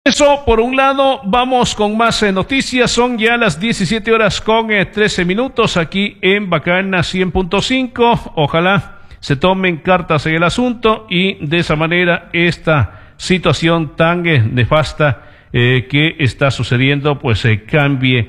Eso, por un lado, vamos con más noticias. Son ya las 17 horas con 13 minutos aquí en Bacana 100.5. Ojalá se tomen cartas en el asunto y de esa manera esta situación tan nefasta que está sucediendo, pues cambie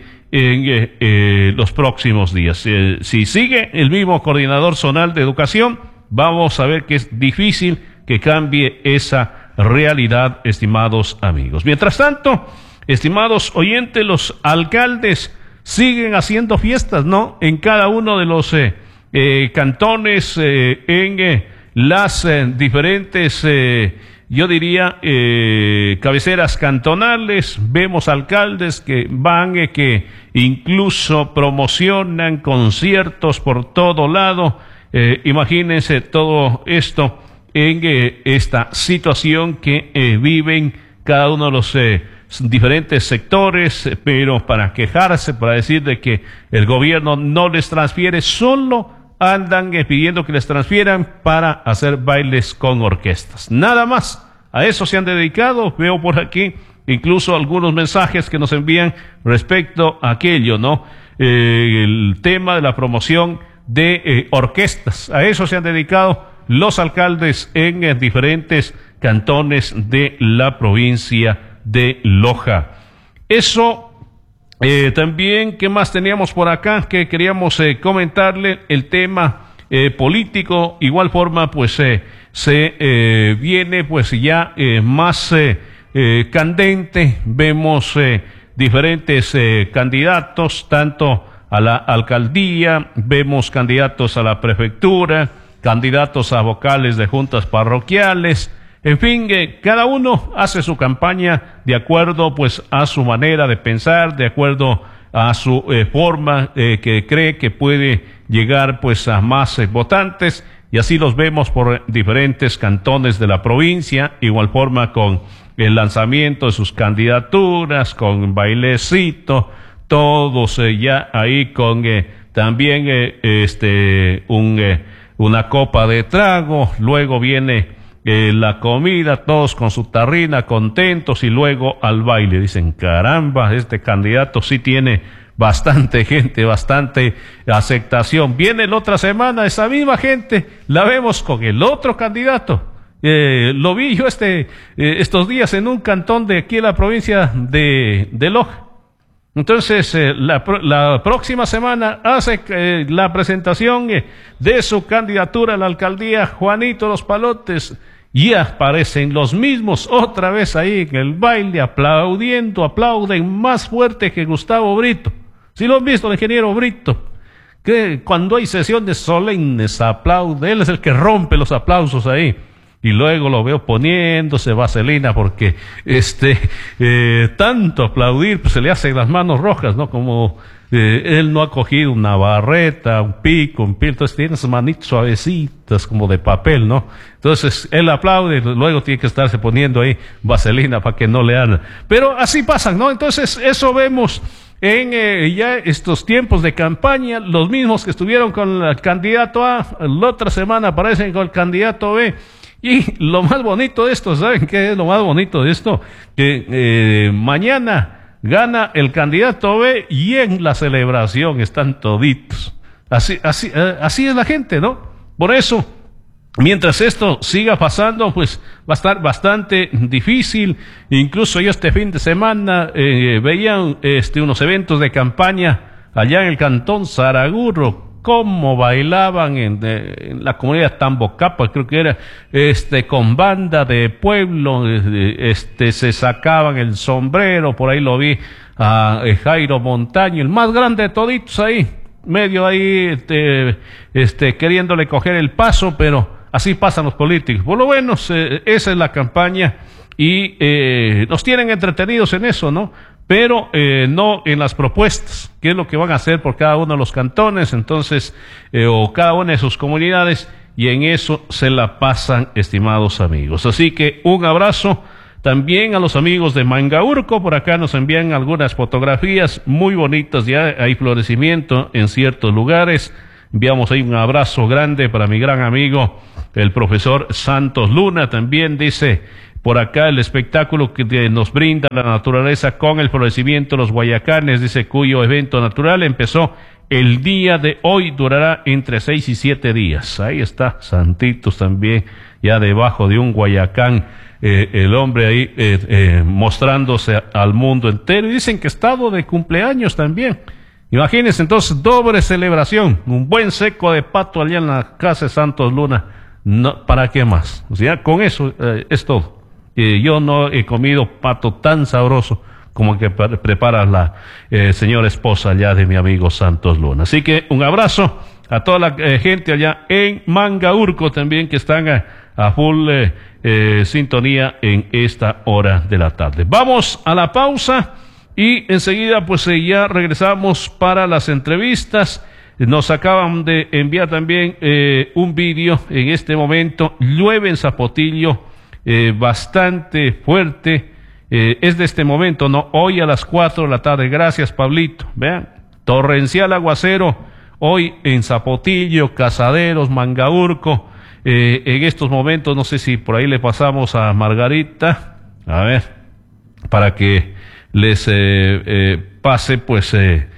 en los próximos días. Si sigue el mismo coordinador zonal de educación, vamos a ver que es difícil que cambie esa realidad, estimados amigos. Mientras tanto, estimados oyentes, los alcaldes siguen haciendo fiestas, ¿no? En cada uno de los cantones, en las diferentes, yo diría, cabeceras cantonales. Vemos alcaldes que van, que incluso promocionan conciertos por todo lado. Imagínense todo esto en esta situación que viven cada uno de los diferentes sectores, pero para quejarse, para decir de que el gobierno no les transfiere, solo andan pidiendo que les transfieran para hacer bailes con orquestas. Nada más, a eso se han dedicado. Veo por aquí incluso algunos mensajes que nos envían respecto a aquello, ¿no? El tema de la promoción de orquestas, a eso se han dedicado los alcaldes en diferentes cantones de la provincia de Loja. Eso, también, ¿qué más teníamos por acá que queríamos comentarle? El tema político, igual forma, pues se viene pues ya más candente. Vemos diferentes candidatos, tanto a la alcaldía, vemos candidatos a la prefectura, candidatos a vocales de juntas parroquiales, en fin, cada uno hace su campaña de acuerdo pues a su manera de pensar, de acuerdo a su forma que cree que puede llegar pues a más votantes, y así los vemos por diferentes cantones de la provincia, igual forma con el lanzamiento de sus candidaturas, con bailecito, todos ya ahí con también una copa de trago, luego viene la comida, todos con su tarrina, contentos, y luego al baile. Dicen, caramba, este candidato sí tiene bastante gente, bastante aceptación. Viene la otra semana, esa misma gente, la vemos con el otro candidato. Lo vi yo estos días en un cantón de aquí en la provincia de Loja. Entonces, la próxima semana hace la presentación de su candidatura a la alcaldía Juanito Los Palotes, y aparecen los mismos otra vez ahí en el baile aplaudiendo, aplauden más fuerte que Gustavo Brito. ¿Sí lo han visto, el ingeniero Brito? Que cuando hay sesiones solemnes aplaude, él es el que rompe los aplausos ahí. Y luego lo veo poniéndose vaselina porque tanto aplaudir, pues se le hacen las manos rojas, ¿no? Como él no ha cogido una barreta, un pico, entonces tiene sus manitos suavecitas como de papel, ¿no? Entonces él aplaude, luego tiene que estarse poniendo ahí vaselina para que no le hagan. Pero así pasan, ¿no? Entonces eso vemos en ya estos tiempos de campaña. Los mismos que estuvieron con el candidato A, la otra semana aparecen con el candidato B. Y lo más bonito de esto, ¿saben qué es lo más bonito de esto? Que mañana gana el candidato B y en la celebración están toditos. Así es la gente, ¿no? Por eso, mientras esto siga pasando, pues va a estar bastante difícil. Incluso yo este fin de semana veía unos eventos de campaña allá en el cantón Saragurro, cómo bailaban en la comunidad Tambocapa, creo que era, con banda de pueblo, se sacaban el sombrero. Por ahí lo vi a Jairo Montaño, el más grande de toditos ahí, medio ahí, queriéndole coger el paso, pero así pasan los políticos. Por lo menos, esa es la campaña, y nos tienen entretenidos en eso, ¿no? Pero no en las propuestas, qué es lo que van a hacer por cada uno de los cantones, entonces, o cada una de sus comunidades, y en eso se la pasan, estimados amigos. Así que un abrazo también a los amigos de Mangaurco. Por acá nos envían algunas fotografías muy bonitas, ya hay florecimiento en ciertos lugares. Enviamos ahí un abrazo grande para mi gran amigo, el profesor Santos Luna. También dice por acá el espectáculo que nos brinda la naturaleza con el florecimiento de los guayacanes, dice, cuyo evento natural empezó el día de hoy, durará entre 6 y 7 días. Ahí está, Santitos también, ya debajo de un guayacán, el hombre ahí mostrándose al mundo entero, y dicen que estado de cumpleaños también. Imagínense entonces, doble celebración, un buen seco de pato allá en la casa de Santos Luna. No, ¿para qué más? O sea, con eso es todo. Yo no he comido pato tan sabroso como que prepara la señora esposa allá de mi amigo Santos Luna. Así que un abrazo a toda la gente allá en Mangaurco también, que están a full sintonía en esta hora de la tarde. Vamos a la pausa y enseguida pues ya regresamos para las entrevistas. Nos acaban de enviar también un vídeo en este momento. Llueve en Zapotillo bastante fuerte. Es de este momento, ¿no? Hoy a las 4 de la tarde. Gracias, Pablito. Vean, torrencial aguacero hoy en Zapotillo, Casaderos, Mangaurco. En estos momentos, no sé si por ahí le pasamos a Margarita, a ver, para que les pase, pues,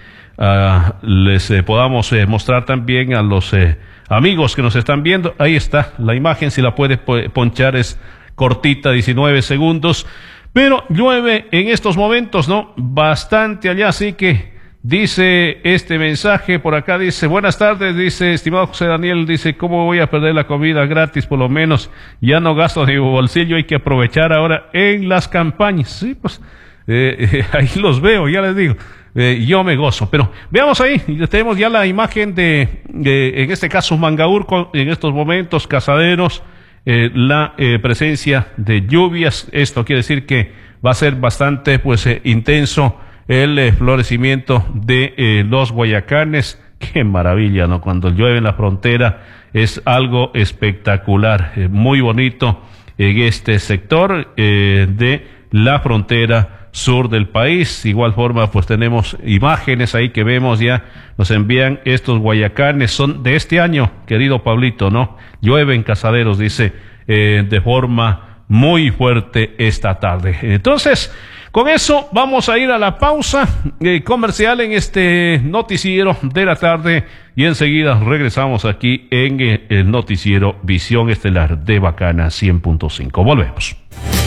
les podamos mostrar también a los amigos que nos están viendo. Ahí está la imagen, si la puede ponchar, es cortita, 19 segundos. Pero llueve en estos momentos, ¿no? Bastante allá, así que dice este mensaje por acá, dice, buenas tardes, dice, estimado José Daniel, dice, ¿cómo voy a perder la comida gratis? Por lo menos ya no gasto de mi bolsillo, hay que aprovechar ahora en las campañas. Sí, pues, ahí los veo, ya les digo. Yo me gozo, pero veamos ahí, tenemos ya la imagen de en este caso Mangaurco, en estos momentos, Casaderos, la presencia de lluvias. Esto quiere decir que va a ser bastante pues intenso el florecimiento de los guayacanes. Qué maravilla, ¿no? Cuando llueve en la frontera es algo espectacular, muy bonito en este sector de la frontera sur del país. Igual forma, pues tenemos imágenes ahí que vemos ya, nos envían estos guayacanes, son de este año, querido Pablito, ¿no? Llueve en Casaderos, dice, de forma muy fuerte esta tarde. Entonces, con eso vamos a ir a la pausa comercial en este noticiero de la tarde y enseguida regresamos aquí en el noticiero Visión Estelar de Bacana 100.5. Volvemos.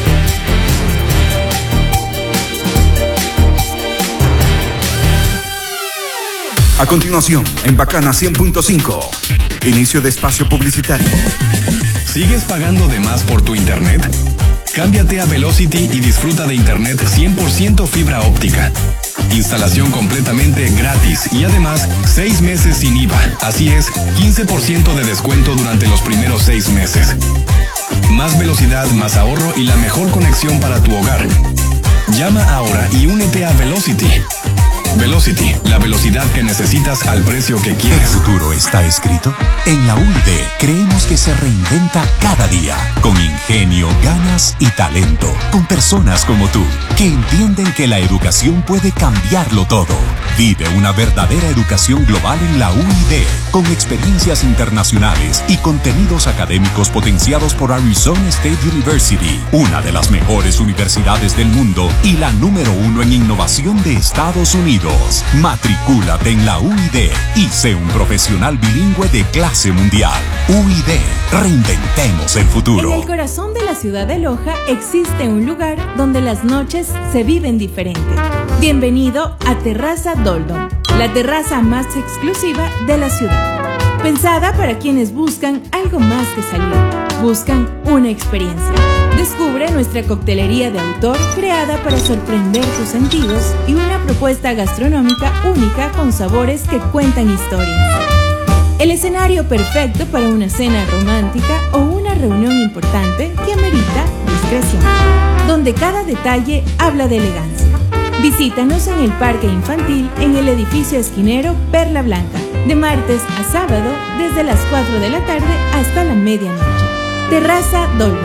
A continuación, en Bacana 100.5, inicio de espacio publicitario. ¿Sigues pagando de más por tu internet? Cámbiate a Velocity y disfruta de internet 100% fibra óptica. Instalación completamente gratis y además 6 meses sin IVA. Así es, 15% de descuento durante los primeros 6 meses. Más velocidad, más ahorro y la mejor conexión para tu hogar. Llama ahora y únete a Velocity. Velocity, la velocidad que necesitas al precio que quieres. ¿El futuro está escrito? En la UID creemos que se reinventa cada día, con ingenio, ganas y talento, con personas como tú, que entienden que la educación puede cambiarlo todo. Vive una verdadera educación global en la UID, con experiencias internacionales y contenidos académicos potenciados por Arizona State University, una de las mejores universidades del mundo y la número 1 en innovación de Estados Unidos. Matricúlate en la UID y sé un profesional bilingüe de clase mundial. UID, reinventemos el futuro. En el corazón de la ciudad de Loja existe un lugar donde las noches se viven diferente. Bienvenido a Terraza Doldom, la terraza más exclusiva de la ciudad. Pensada para quienes buscan algo más que salir, buscan una experiencia. Descubre nuestra coctelería de autor creada para sorprender tus sentidos y una propuesta gastronómica única con sabores que cuentan historias. El escenario perfecto para una cena romántica o una reunión importante que amerita discreción, donde cada detalle habla de elegancia. Visítanos en el Parque Infantil en el edificio esquinero Perla Blanca, de martes a sábado desde las 4 de la tarde hasta la medianoche. Terraza Doldom,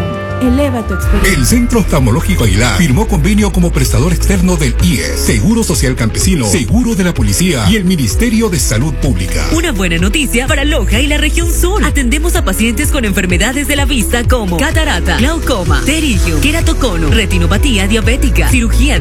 eleva tu experiencia. El Centro Oftalmológico Aguilar firmó convenio como prestador externo del IES, Seguro Social Campesino, Seguro de la Policía y el Ministerio de Salud Pública. Una buena noticia para Loja y la región sur. Atendemos a pacientes con enfermedades de la vista como catarata, glaucoma, pterigio, queratocono, retinopatía diabética, cirugía